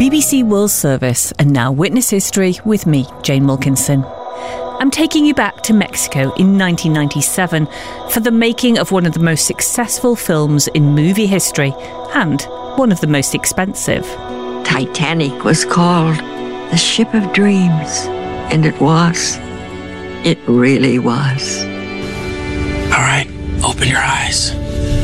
BBC World Service, and now Witness History with me, Jane Wilkinson. I'm taking you back to Mexico in 1997 for the making of one of the most successful films in movie history and one of the most expensive. Titanic was called the Ship of Dreams, and it was. It really was. All right, open your eyes.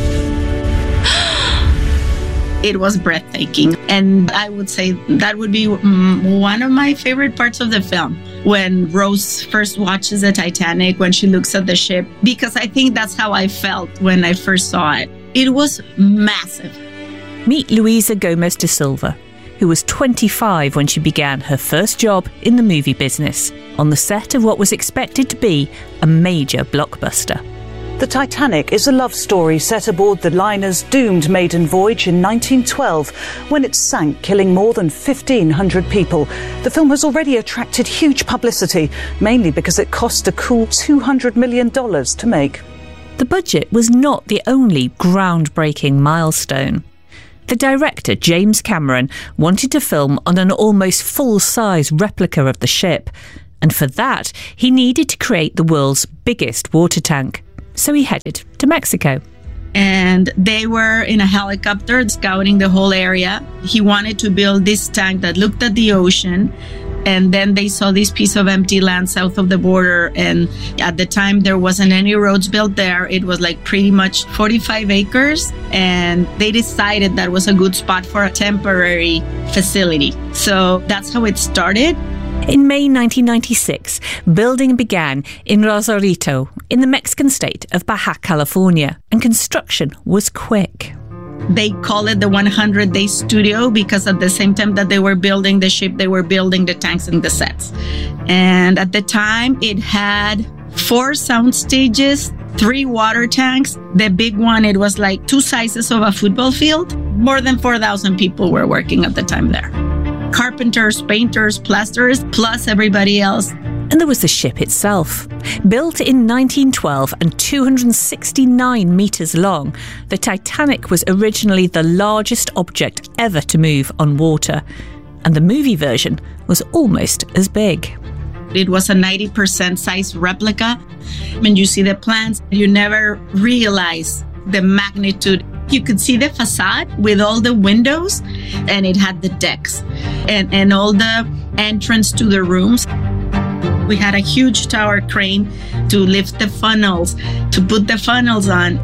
It was breathtaking, and I would say that would be one of my favorite parts of the film. When Rose first watches the Titanic, when she looks at the ship, because I think that's how I felt when I first saw it. It was massive. Meet Luisa Gomez da Silva, who was 25 when she began her first job in the movie business, on the set of what was expected to be a major blockbuster. The Titanic is a love story set aboard the liner's doomed maiden voyage in 1912 when it sank, killing more than 1,500 people. The film has already attracted huge publicity, mainly because it cost a cool $200 million to make. The budget was not the only groundbreaking milestone. The director, James Cameron, wanted to film on an almost full-size replica of the ship, and for that he needed to create the world's biggest water tank. So he headed to Mexico. And they were in a helicopter scouting the whole area. He wanted to build this tank that looked at the ocean. And then they saw this piece of empty land south of the border. And at the time, there wasn't any roads built there. It was like pretty much 45 acres. And they decided that was a good spot for a temporary facility. So that's how it started. In May 1996, building began in Rosarito, in the Mexican state of Baja California, and construction was quick. They call it the 100-day studio because at the same time that they were building the ship, they were building the tanks and the sets. And at the time, it had 4 sound stages, 3 water tanks. The big one, it was like 2 sizes of a football field. More than 4,000 people were working at the time there. Carpenters, painters, plasterers, plus everybody else. And there was the ship itself. Built in 1912 and 269 metres long, the Titanic was originally the largest object ever to move on water. And the movie version was almost as big. It was a 90% size replica. When you see the plans, you never realize the magnitude. You could see the facade with all the windows, and it had the decks and all the entrance to the rooms. We had a huge tower crane to lift the funnels, to put the funnels on.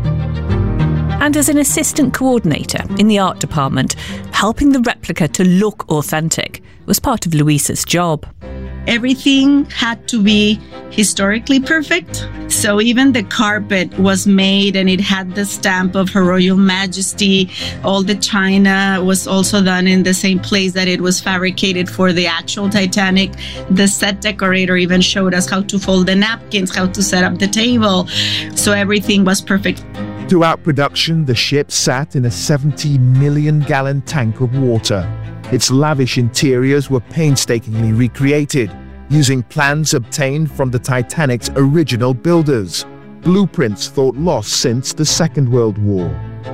And as an assistant coordinator in the art department, helping the replica to look authentic was part of Luisa's job. Everything had to be historically perfect. So even the carpet was made and it had the stamp of Her Royal Majesty. All the china was also done in the same place that it was fabricated for the actual Titanic. The set decorator even showed us how to fold the napkins, how to set up the table. So everything was perfect. Throughout production, the ship sat in a 70-million-gallon tank of water. Its lavish interiors were painstakingly recreated, using plans obtained from the Titanic's original builders, blueprints thought lost since the Second World War.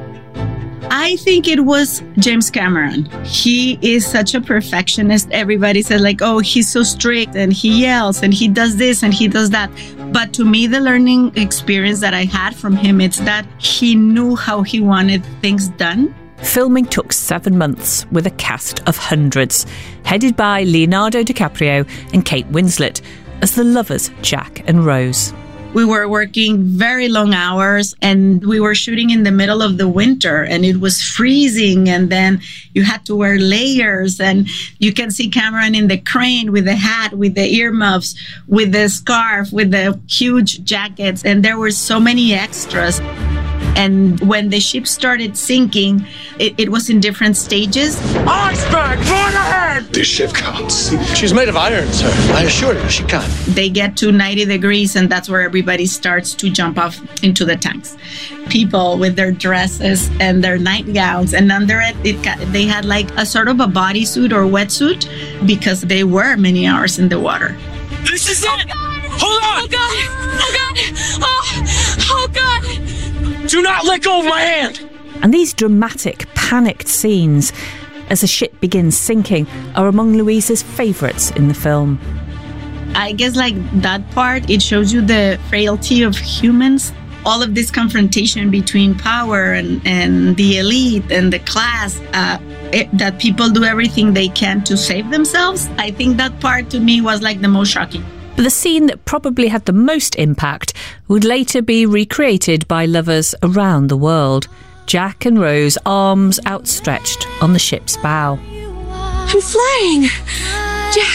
I think it was James Cameron. He is such a perfectionist. Everybody says like, oh, he's so strict and he yells and he does this and he does that. But to me, the learning experience that I had from him, it's that he knew how he wanted things done. Filming took 7 months with a cast of hundreds, headed by Leonardo DiCaprio and Kate Winslet as the lovers Jack and Rose. We were working very long hours and we were shooting in the middle of the winter and it was freezing, and then you had to wear layers, and you can see Cameron in the crane with the hat, with the earmuffs, with the scarf, with the huge jackets, and there were so many extras. And when the ship started sinking, it was in different stages. Iceberg, right ahead! This ship counts. She's made of iron, sir. I assure you, she can. They get to 90 degrees, and that's where everybody starts to jump off into the tanks. People with their dresses and their nightgowns, and under it, they had like a sort of a bodysuit or wetsuit because they were many hours in the water. This is it! Hold on! Oh, God! Oh, God! Oh, God! Do not let go of my hand! And these dramatic, panicked scenes as the ship begins sinking are among Louisa's favourites in the film. I guess like that part, it shows you the frailty of humans. All of this confrontation between power and the elite and the class, that people do everything they can to save themselves. I think that part to me was like the most shocking. But the scene that probably had the most impact would later be recreated by lovers around the world. Jack and Rose, arms outstretched on the ship's bow. I'm flying! Jack!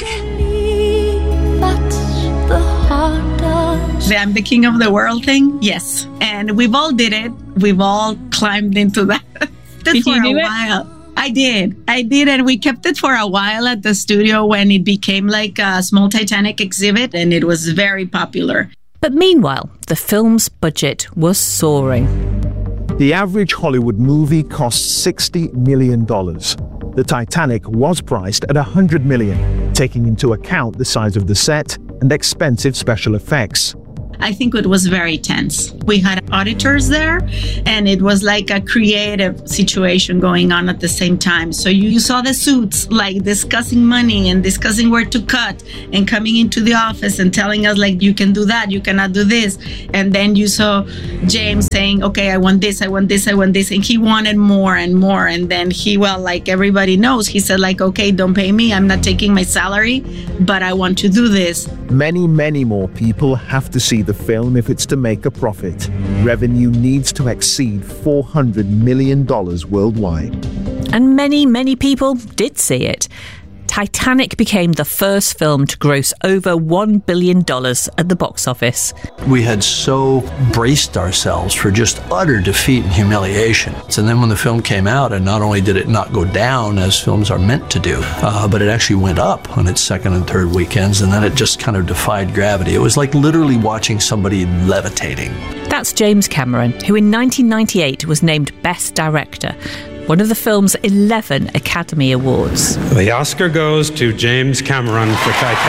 I'm the king of the world thing? Yes. And we've all did it. We've all climbed into that. Did you do it? While. I did, and we kept it for a while at the studio when it became like a small Titanic exhibit, and it was very popular. But meanwhile, the film's budget was soaring. The average Hollywood movie cost $60 million. The Titanic was priced at $100 million, taking into account the size of the set and expensive special effects. I think it was very tense. We had auditors there, and it was like a creative situation going on at the same time. So you saw the suits like discussing money and discussing where to cut and coming into the office and telling us like, you can do that, you cannot do this. And then you saw James saying, okay, I want this, I want this, I want this. And he wanted more and more. And then he, well, like everybody knows, he said like, okay, don't pay me. I'm not taking my salary, but I want to do this. Many, many more people have to see the film if it's to make a profit. Revenue needs to exceed $400 million worldwide. And many, many people did see it. Titanic became the first film to gross over $1 billion at the box office. We had so braced ourselves for just utter defeat and humiliation. And then when the film came out, and not only did it not go down as films are meant to do, but it actually went up on its second and third weekends, and then it just kind of defied gravity. It was like literally watching somebody levitating. That's James Cameron, who in 1998 was named Best Director, one of the film's 11 Academy Awards. The Oscar goes to James Cameron for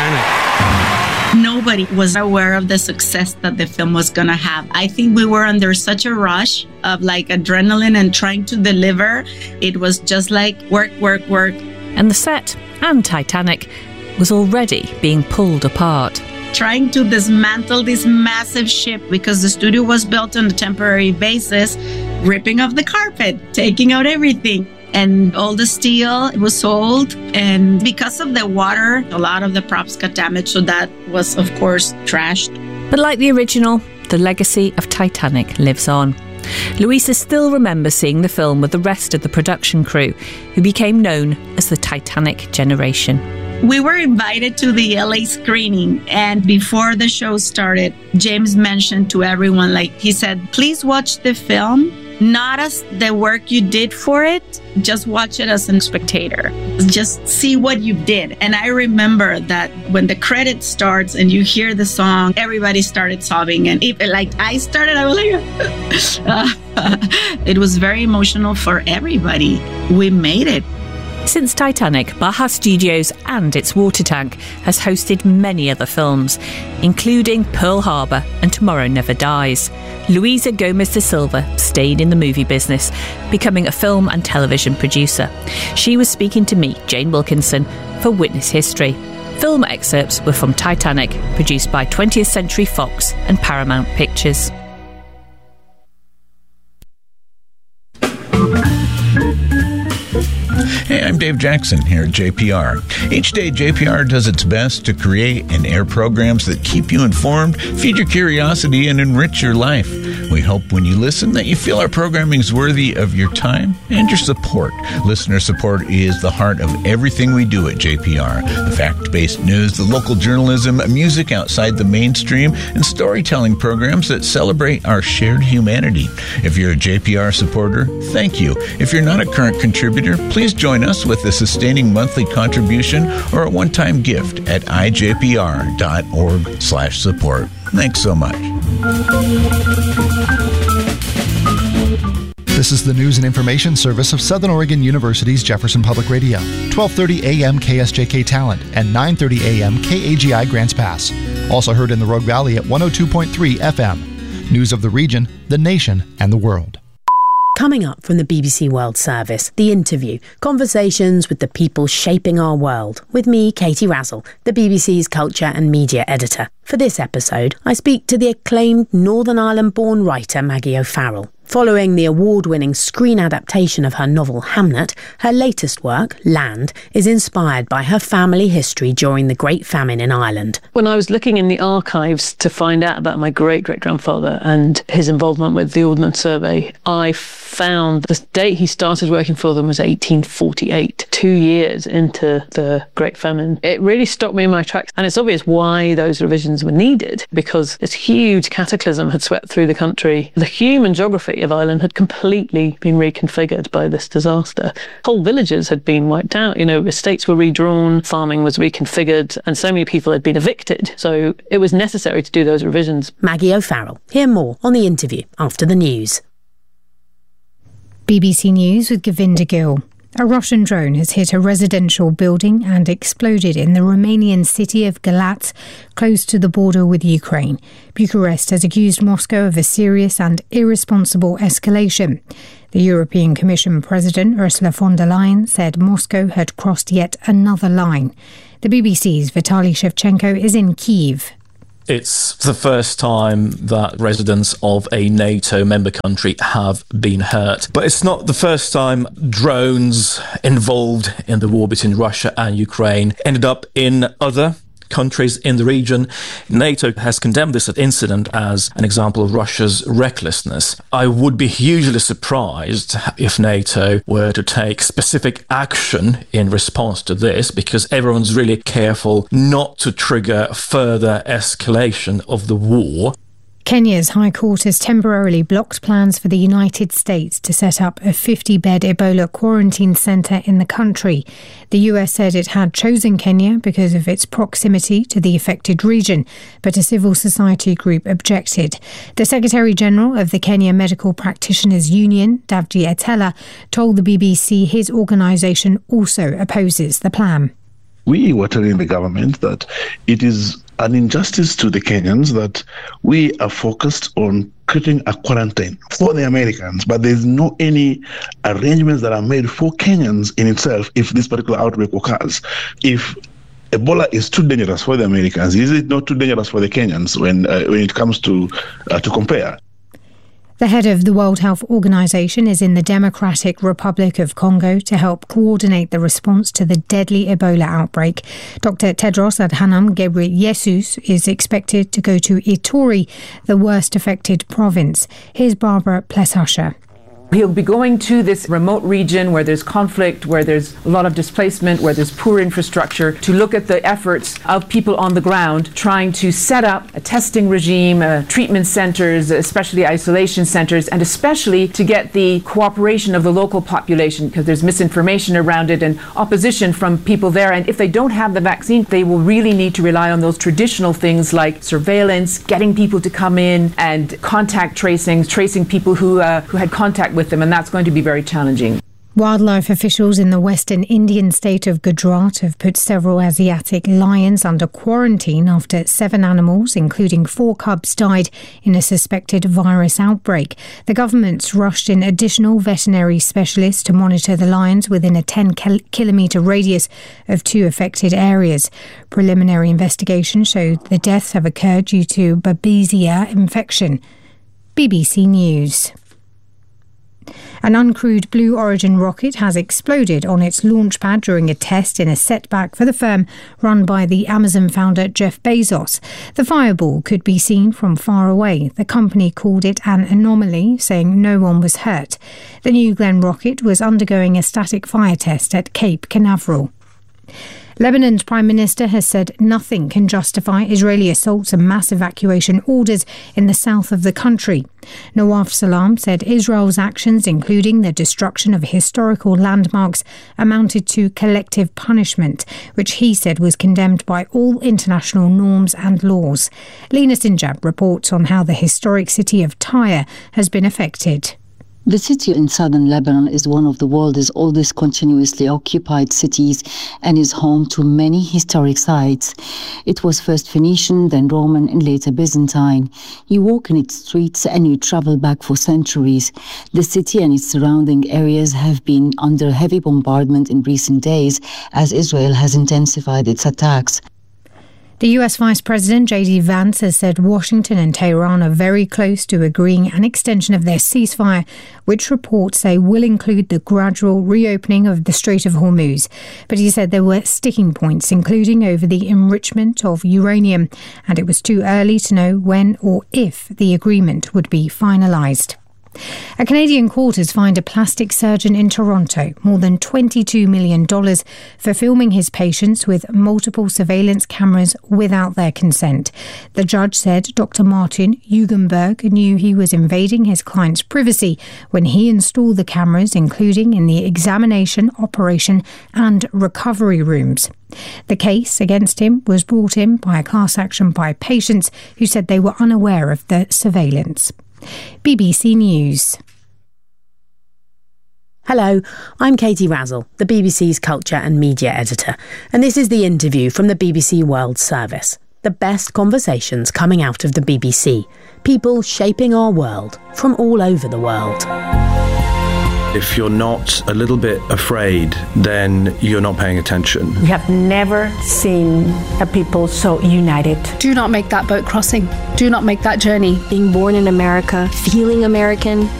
Titanic. Nobody was aware of the success that the film was going to have. I think we were under such a rush of like adrenaline and trying to deliver. It was just like work, work, work. And the set and Titanic was already being pulled apart. Trying to dismantle this massive ship because the studio was built on a temporary basis, ripping off the carpet, taking out everything. And all the steel was sold. And because of the water, a lot of the props got damaged. So that was, of course, trashed. But like the original, the legacy of Titanic lives on. Louisa still remembers seeing the film with the rest of the production crew, who became known as the Titanic generation. We were invited to the LA screening, and before the show started, James mentioned to everyone, like he said, please watch the film, not as the work you did for it, just watch it as a spectator. Just see what you did. And I remember that when the credit starts and you hear the song, everybody started sobbing. And if like I started, I was like, it was very emotional for everybody. We made it. Since Titanic, Baja Studios and its water tank has hosted many other films, including Pearl Harbor and Tomorrow Never Dies. Luisa Gomez da Silva stayed in the movie business, becoming a film and television producer. She was speaking to me, Jane Wilkinson, for Witness History. Film excerpts were from Titanic, produced by 20th Century Fox and Paramount Pictures. Hey, I'm Dave Jackson here at JPR. Each day, JPR does its best to create and air programs that keep you informed, feed your curiosity, and enrich your life. We hope when you listen that you feel our programming is worthy of your time and your support. Listener support is the heart of everything we do at JPR. The fact-based news, the local journalism, music outside the mainstream, and storytelling programs that celebrate our shared humanity. If you're a JPR supporter, thank you. If you're not a current contributor, please join us with a sustaining monthly contribution or a one-time gift at ijpr.org/support. Thanks so much. This is the news and information service of Southern Oregon University's Jefferson Public Radio. 12:30 a.m. KSJK Talent and 9:30 a.m. KAGI Grants Pass. Also heard in the Rogue Valley at 102.3 FM. News of the region, the nation, and the world. Coming up from the BBC World Service, The Interview, conversations with the people shaping our world, with me, Katie Razzle, the BBC's culture and media editor. For this episode, I speak to the acclaimed Northern Ireland-born writer Maggie O'Farrell. Following the award-winning screen adaptation of her novel Hamnet, her latest work, Land, is inspired by her family history during the Great Famine in Ireland. When I was looking in the archives to find out about my great-great-grandfather and his involvement with the Ordnance Survey, I found the date he started working for them was 1848, 2 years into the Great Famine. It really stopped me in my tracks, and it's obvious why those revisions were needed, because this huge cataclysm had swept through the country. The human geography of Ireland had completely been reconfigured by this disaster. Whole villages had been wiped out, estates were redrawn, farming was reconfigured, and so many people had been evicted. So it was necessary to do those revisions. Maggie O'Farrell. Hear more on The Interview after the news. BBC News with Govinda Gill. A Russian drone has hit a residential building and exploded in the Romanian city of Galați, close to the border with Ukraine. Bucharest has accused Moscow of a serious and irresponsible escalation. The European Commission President Ursula von der Leyen said Moscow had crossed yet another line. The BBC's Vitaly Shevchenko is in Kyiv. It's the first time that residents of a NATO member country have been hurt. But it's not the first time drones involved in the war between Russia and Ukraine ended up in other countries in the region. NATO has condemned this incident as an example of Russia's recklessness. I would be hugely surprised if NATO were to take specific action in response to this, because everyone's really careful not to trigger further escalation of the war. Kenya's High Court has temporarily blocked plans for the United States to set up a 50-bed Ebola quarantine centre in the country. The US said it had chosen Kenya because of its proximity to the affected region, but a civil society group objected. The Secretary-General of the Kenya Medical Practitioners Union, Davji Etela, told the BBC his organisation also opposes the plan. We were telling the government that it is an injustice to the Kenyans that we are focused on creating a quarantine for the Americans, but there's no any arrangements that are made for Kenyans in itself if this particular outbreak occurs. If Ebola is too dangerous for the Americans, is it not too dangerous for the Kenyans when it comes to compare? The head of the World Health Organization is in the Democratic Republic of Congo to help coordinate the response to the deadly Ebola outbreak. Dr. Tedros Adhanom Ghebreyesus is expected to go to Ituri, the worst affected province. Here's Barbara Pleshusher. He'll be going to this remote region where there's conflict, where there's a lot of displacement, where there's poor infrastructure, to look at the efforts of people on the ground trying to set up a testing regime, treatment centers, especially isolation centers, and especially to get the cooperation of the local population, because there's misinformation around it and opposition from people there. And if they don't have the vaccine, they will really need to rely on those traditional things like surveillance, getting people to come in, and contact tracing people who had contact with them, and that's going to be very challenging. Wildlife officials in the western Indian state of Gujarat have put several Asiatic lions under quarantine after 7 animals, including 4 cubs, died in a suspected virus outbreak. The government's rushed in additional veterinary specialists to monitor the lions within a 10-kilometre radius of 2 affected areas. Preliminary investigations showed the deaths have occurred due to Babesia infection. BBC News. An uncrewed Blue Origin rocket has exploded on its launch pad during a test in a setback for the firm run by the Amazon founder Jeff Bezos. The fireball could be seen from far away. The company called it an anomaly, saying no one was hurt. The New Glenn rocket was undergoing a static fire test at Cape Canaveral. Lebanon's Prime Minister has said nothing can justify Israeli assaults and mass evacuation orders in the south of the country. Nawaf Salam said Israel's actions, including the destruction of historical landmarks, amounted to collective punishment, which he said was condemned by all international norms and laws. Lena Sinjab reports on how the historic city of Tyre has been affected. The city in southern Lebanon is one of the world's oldest continuously occupied cities and is home to many historic sites. It was first Phoenician, then Roman, and later Byzantine. You walk in its streets and you travel back for centuries. The city and its surrounding areas have been under heavy bombardment in recent days as Israel has intensified its attacks. The US Vice President J.D. Vance has said Washington and Tehran are very close to agreeing an extension of their ceasefire, which reports say will include the gradual reopening of the Strait of Hormuz. But he said there were sticking points, including over the enrichment of uranium, and it was too early to know when or if the agreement would be finalised. A Canadian court has fined a plastic surgeon in Toronto more than $22 million for filming his patients with multiple surveillance cameras without their consent. The judge said Dr. Martin Hugenberg knew he was invading his client's privacy when he installed the cameras, including in the examination, operation and recovery rooms. The case against him was brought in by a class action by patients who said they were unaware of the surveillance. BBC News. Hello, I'm Katie Razzle, the BBC's culture and media editor, and this is The Interview from the BBC World Service. The best conversations coming out of the BBC. People shaping our world from all over the world. If you're not a little bit afraid, then you're not paying attention. We have never seen a people so united. Do not make that boat crossing. Do not make that journey. Being born in America, feeling American,